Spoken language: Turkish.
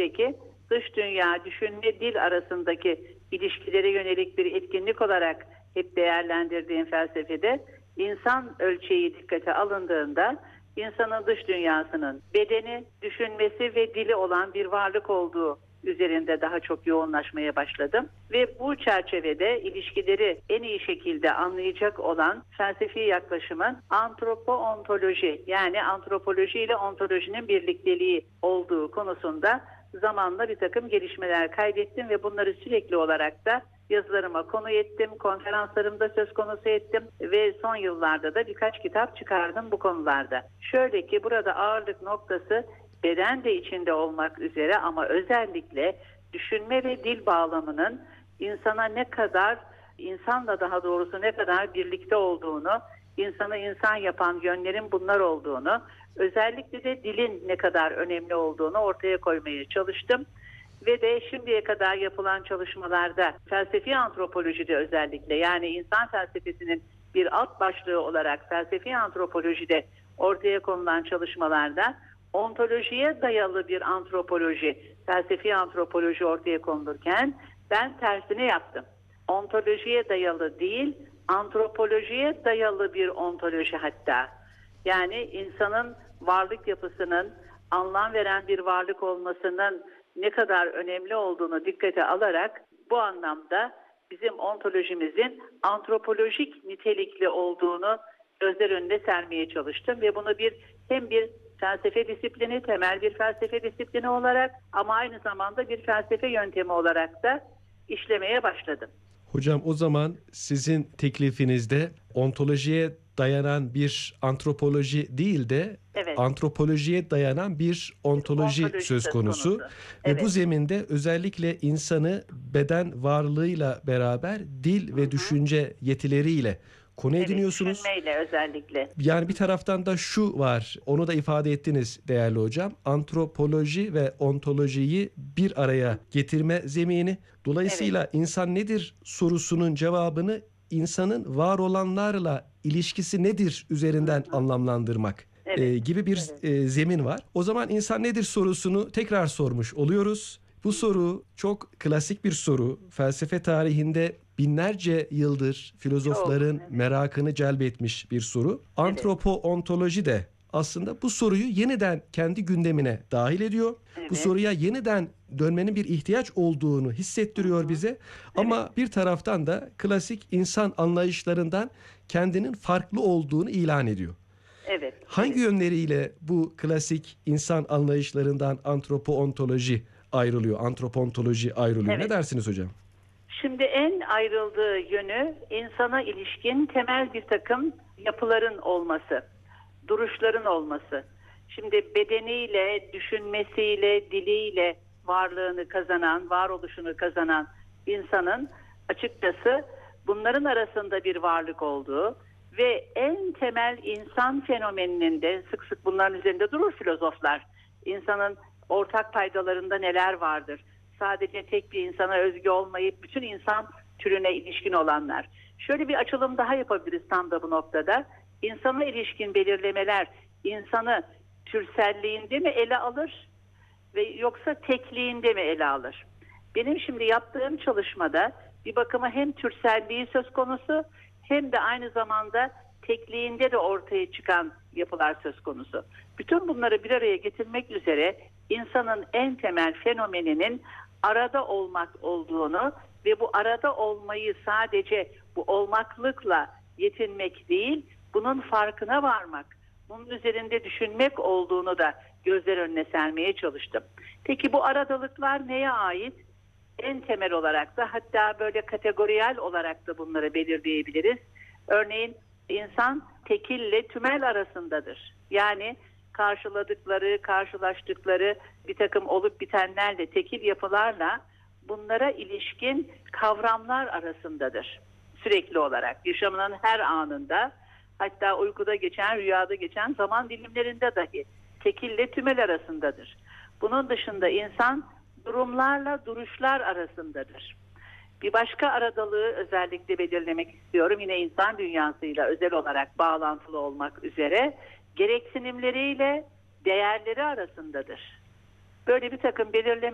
içindeki dış dünya, düşünme, dil arasındaki ilişkilere yönelik bir etkinlik olarak hep değerlendirdiğim felsefede insan ölçeği dikkate alındığında insanın dış dünyasının bedeni, düşünmesi ve dili olan bir varlık olduğu üzerinde daha çok yoğunlaşmaya başladım. Ve bu çerçevede ilişkileri en iyi şekilde anlayacak olan felsefi yaklaşımın antropoontoloji, yani antropoloji ile ontolojinin birlikteliği olduğu konusunda zamanla bir takım gelişmeler kaydettim ve bunları sürekli olarak da yazılarıma konu ettim, konferanslarımda söz konusu ettim ve son yıllarda da birkaç kitap çıkardım bu konularda. Şöyle ki burada ağırlık noktası beden de içinde olmak üzere ama özellikle düşünme ve dil bağlamının insana ne kadar, insanla daha doğrusu ne kadar birlikte olduğunu, insanı insan yapan yönlerin bunlar olduğunu, özellikle de dilin ne kadar önemli olduğunu ortaya koymaya çalıştım. Ve de şimdiye kadar yapılan çalışmalarda felsefi antropolojide özellikle, yani insan felsefesinin bir alt başlığı olarak felsefi antropolojide ortaya konulan çalışmalarda ontolojiye dayalı bir antropoloji, felsefi antropoloji ortaya konulurken ben tersini yaptım. Ontolojiye dayalı değil, antropolojiye dayalı bir ontoloji hatta. Yani insanın varlık yapısının, anlam veren bir varlık olmasının ne kadar önemli olduğunu dikkate alarak bu anlamda bizim ontolojimizin antropolojik nitelikli olduğunu gözler önüne sermeye çalıştım ve bunu hem bir felsefe disiplini, temel bir felsefe disiplini olarak ama aynı zamanda bir felsefe yöntemi olarak da işlemeye başladım. Hocam, o zaman sizin teklifinizde ontolojiye dayanan bir antropoloji değil de evet, antropolojiye dayanan bir ontoloji söz konusu. Ve evet, bu zeminde özellikle insanı beden varlığıyla beraber dil ve düşünce yetileriyle konu ediniyorsunuz. Düşünmeyle özellikle. Yani bir taraftan da şu var, onu da ifade ettiniz değerli hocam. Antropoloji ve ontolojiyi bir araya getirme zemini. Dolayısıyla insan nedir sorusunun cevabını insanın var olanlarla ilişkisi nedir üzerinden anlamlandırmak gibi bir zemin var. O zaman insan nedir sorusunu tekrar sormuş oluyoruz. Bu soru çok klasik bir soru. Felsefe tarihinde binlerce yıldır filozofların merakını celbetmiş bir soru. Antropoontoloji de aslında bu soruyu yeniden kendi gündemine dahil ediyor. Bu soruya yeniden dönmenin bir ihtiyaç olduğunu hissettiriyor bize. Ama bir taraftan da klasik insan anlayışlarından kendinin farklı olduğunu ilan ediyor. Hangi yönleriyle bu klasik insan anlayışlarından antropoontoloji ayrılıyor, antropoontoloji ayrılıyor? Ne dersiniz hocam? Şimdi en ayrıldığı yönü insana ilişkin temel bir takım yapıların olması, duruşların olması. Şimdi bedeniyle, düşünmesiyle, diliyle varlığını kazanan, varoluşunu kazanan insanın açıkçası bunların arasında bir varlık olduğu ve en temel insan fenomeninin de sık sık bunların üzerinde durur filozoflar. İnsanın ortak paydalarında neler vardır? Sadece tek bir insana özgü olmayıp bütün insan türüne ilişkin olanlar. Şöyle bir açılım daha yapabiliriz tam da bu noktada. İnsana ilişkin belirlemeler insanı türselliğinde mi ele alır ve yoksa tekliğinde mi ele alır? Benim şimdi yaptığım çalışmada bir bakıma hem türselliği söz konusu hem de aynı zamanda tekliğinde de ortaya çıkan yapılar söz konusu. Bütün bunları bir araya getirmek üzere insanın en temel fenomeninin arada olmak olduğunu ve bu arada olmayı sadece bu olmaklıkla yetinmek değil, bunun farkına varmak, bunun üzerinde düşünmek olduğunu da gözler önüne sermeye çalıştım. Peki bu aradalıklar neye ait? En temel olarak da hatta böyle kategoriyel olarak da bunları belirleyebiliriz. Örneğin insan tekille tümel arasındadır. Yani karşılaştıkları bir takım olup bitenlerle, tekil yapılarla bunlara ilişkin kavramlar arasındadır. Sürekli olarak yaşamının her anında, hatta uykuda geçen, rüyada geçen zaman dilimlerinde dahi tekille tümel arasındadır. Bunun dışında insan durumlarla duruşlar arasındadır. Bir başka aradalığı özellikle belirlemek istiyorum. Yine insan dünyasıyla özel olarak bağlantılı olmak üzere gereksinimleriyle değerleri arasındadır. Böyle bir takım belirleme